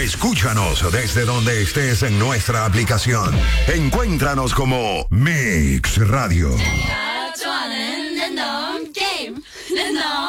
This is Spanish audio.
Escúchanos desde donde estés en nuestra aplicación. Encuéntranos como Mix Radio.